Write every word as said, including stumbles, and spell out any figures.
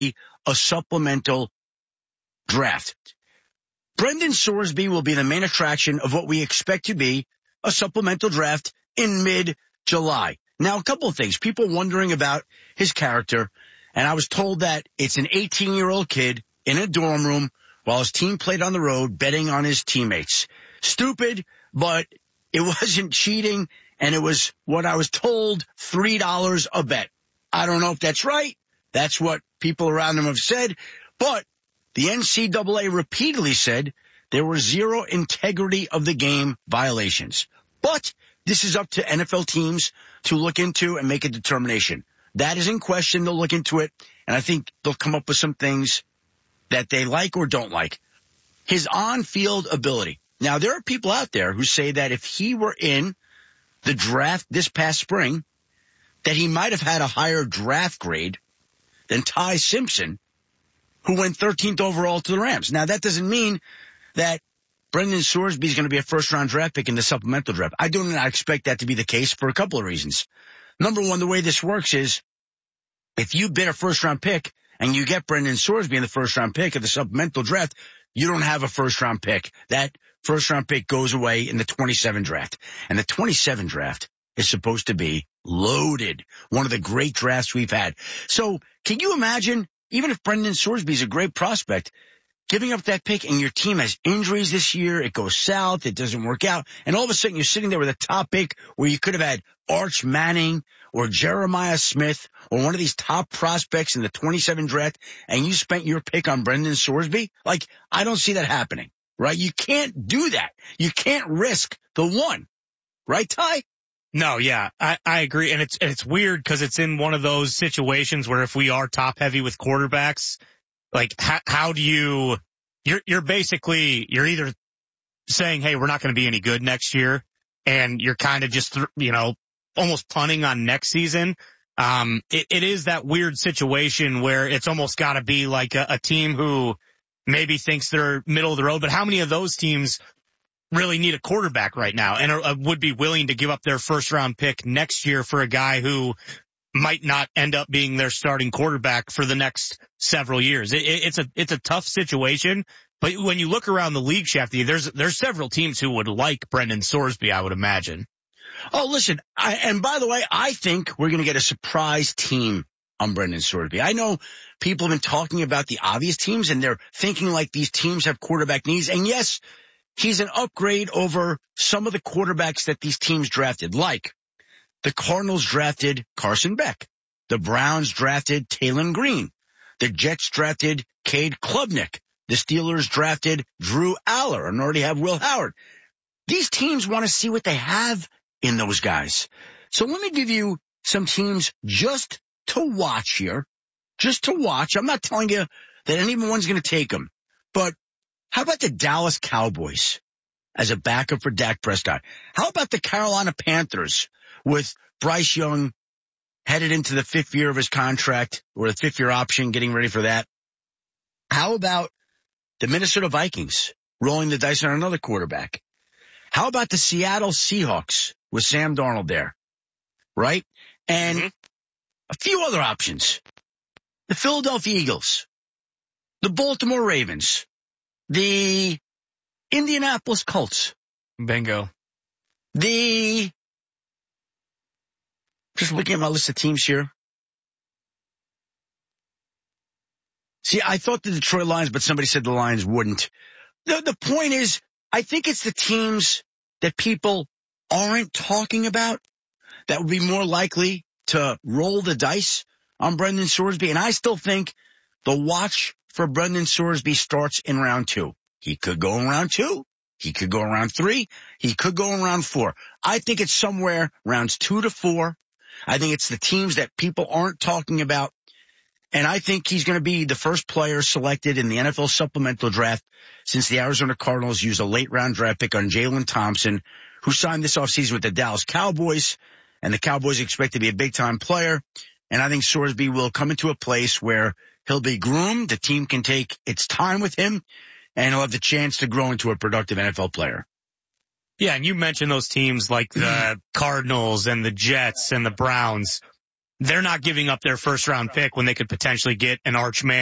a supplemental draft. Brendan Sorsby will be the main attraction of what we expect to be a supplemental draft in mid-July. Now, a couple of things. People wondering about his character, and I was told that it's an eighteen-year-old kid in a dorm room while his team played on the road betting on his teammates. Stupid, but it wasn't cheating, and it was what I was told, three dollars a bet. I don't know if that's right. That's what people around him have said, but the N C double A repeatedly said there were zero integrity of the game violations. But this is up to N F L teams to look into and make a determination. That is in question. They'll look into it, and I think they'll come up with some things that they like or don't like. His on-field ability. Now, there are people out there who say that if he were in the draft this past spring, that he might have had a higher draft grade than Ty Simpson, who went thirteenth overall to the Rams. Now, that doesn't mean that Brendan Sorsby is going to be a first-round draft pick in the supplemental draft. I do not expect that to be the case for a couple of reasons. Number one, the way this works is if you bid a first-round pick and you get Brendan Sorsby in the first-round pick of the supplemental draft, you don't have a first-round pick. That first-round pick goes away in the twenty-seven draft. And the twenty-seven draft is supposed to be loaded. One of the great drafts we've had. So can you imagine, even if Brendan Sorsby is a great prospect, giving up that pick and your team has injuries this year, it goes south, it doesn't work out, and all of a sudden you're sitting there with a top pick where you could have had Arch Manning or Jeremiah Smith or one of these top prospects in the twenty-seven draft, and you spent your pick on Brendan Sorsby? Like, I don't see that happening, right? You can't do that. You can't risk the one. Right, Ty? No, yeah, I, I agree. And it's, and it's weird because it's in one of those situations where if we are top heavy with quarterbacks, like how, how do you, you're, you're basically, you're either saying, hey, we're not going to be any good next year. And you're kind of just, you know, almost punting on next season. Um, it, it is that weird situation where it's almost got to be like a, a team who maybe thinks they're middle of the road, but how many of those teams really need a quarterback right now and are, uh, would be willing to give up their first round pick next year for a guy who might not end up being their starting quarterback for the next several years? It, it, it's a, it's a tough situation, but when you look around the league, Shefty, there's, there's several teams who would like Brendan Sorsby, I would imagine. Oh, listen, I, and by the way, I think we're going to get a surprise team on Brendan Sorsby. I know people have been talking about the obvious teams and they're thinking like these teams have quarterback needs. And yes, he's an upgrade over some of the quarterbacks that these teams drafted, like the Cardinals drafted Carson Beck. The Browns drafted Taylon Green. The Jets drafted Cade Klubnik. The Steelers drafted Drew Aller and already have Will Howard. These teams want to see what they have in those guys. So let me give you some teams just to watch here. Just to watch. I'm not telling you that anyone's going to take them. But how about the Dallas Cowboys as a backup for Dak Prescott? How about the Carolina Panthers with Bryce Young headed into the fifth year of his contract or the fifth year option, getting ready for that? How about the Minnesota Vikings rolling the dice on another quarterback? How about the Seattle Seahawks with Sam Darnold there, right? And mm-hmm. a few other options. The Philadelphia Eagles, the Baltimore Ravens, the Indianapolis Colts. Bingo. The, just looking at my list of teams here. See, I thought the Detroit Lions, but somebody said the Lions wouldn't. The, the point is, I think it's the teams that people aren't talking about that would be more likely to roll the dice on Brendan Sorsby. And I still think the watch for Brendan Sorsby starts in round two. He could go in round two. He could go in round three. He could go in round four. I think it's somewhere rounds two to four. I think it's the teams that people aren't talking about. And I think he's going to be the first player selected in the N F L supplemental draft since the Arizona Cardinals used a late-round draft pick on Jalen Thompson, who signed this offseason with the Dallas Cowboys. And the Cowboys expect to be a big-time player. And I think Sorsby will come into a place where he'll be groomed. The team can take its time with him, and he'll have the chance to grow into a productive N F L player. Yeah, and you mentioned those teams like the Cardinals and the Jets and the Browns. they're not giving up their first round pick when they could potentially get an Arch Manning